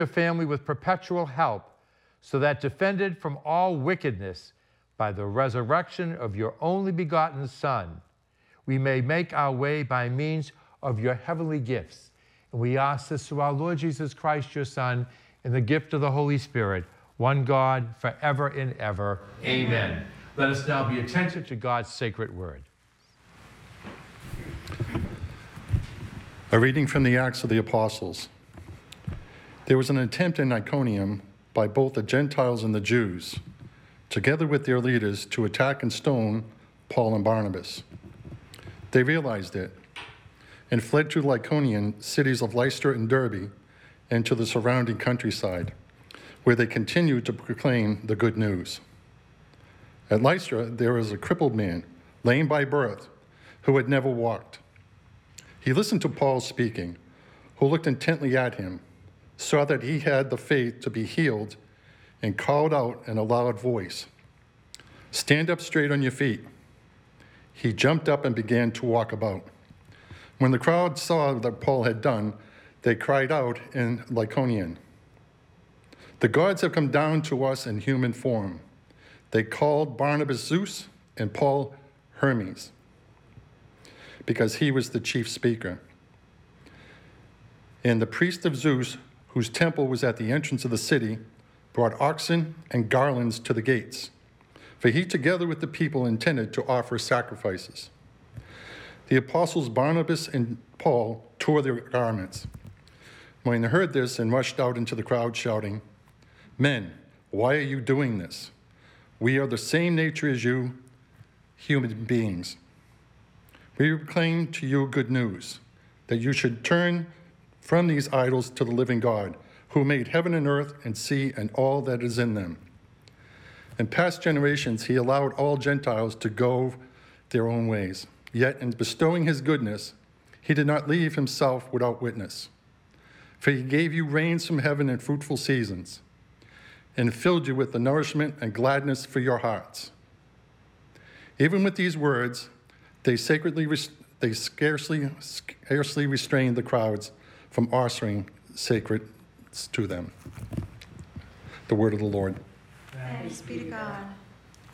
your family with perpetual help, so that defended from all wickedness by the resurrection of your only begotten Son, we may make our way by means of your heavenly gifts. And we ask this through our Lord Jesus Christ, your Son, in the gift of the Holy Spirit, one God, forever and ever. Amen. Let us now be attentive to God's sacred word. A reading from the Acts of the Apostles. There was an attempt in Iconium by both the Gentiles and the Jews, together with their leaders, to attack and stone Paul and Barnabas. They realized it and fled to the Lycaonian cities of Lystra and Derbe and to the surrounding countryside, where they continued to proclaim the good news. At Lystra, there was a crippled man, lame by birth, who had never walked. He listened to Paul speaking, who looked intently at him, saw that he had the faith to be healed, and called out in a loud voice, "Stand up straight on your feet." He jumped up and began to walk about. When the crowd saw what Paul had done, they cried out in Lycaonian, "The gods have come down to us in human form." They called Barnabas Zeus and Paul Hermes, because he was the chief speaker. And the priest of Zeus, whose temple was at the entrance of the city, brought oxen and garlands to the gates, for he together with the people intended to offer sacrifices. The apostles Barnabas and Paul tore their garments when they heard this and rushed out into the crowd shouting, "Men, why are you doing this? We are the same nature as you, human beings. We proclaim to you good news, that you should turn from these idols to the living God, who made heaven and earth and sea and all that is in them. In past generations, he allowed all Gentiles to go their own ways. Yet in bestowing his goodness, he did not leave himself without witness. For he gave you rains from heaven and fruitful seasons, and filled you with the nourishment and gladness for your hearts." Even with these words, they scarcely restrained the crowds from offering sacred to them. The word of the Lord. Thanks be to God.